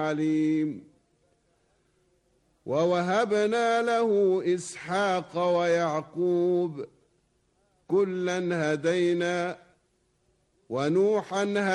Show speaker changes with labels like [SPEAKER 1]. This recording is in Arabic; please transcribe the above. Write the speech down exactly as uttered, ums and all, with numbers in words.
[SPEAKER 1] عليم. ووهبنا له إسحاق ويعقوب كلا هدينا ونوحا